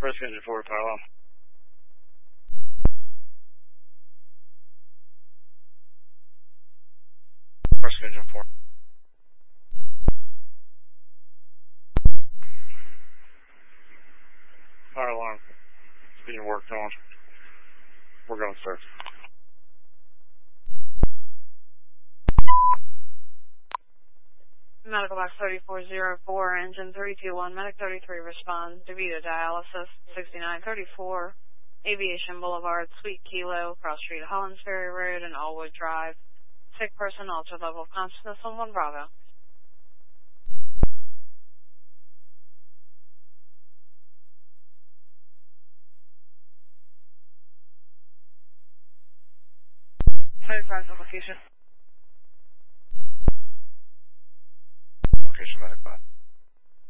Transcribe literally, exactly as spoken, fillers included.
Rescue engine four, power alarm. Rescue engine four. Fire alarm. It's being worked on. We're going, sir. Medical box thirty-four oh four, engine three two one, medic thirty-three responds, DeVito dialysis, sixty-nine thirty-four, Aviation Boulevard, Suite Kilo, Cross Street, Hollands Ferry Road, and Allwood Drive. Sick person, altered level of consciousness on one Bravo. thirty-five location. Location medic five.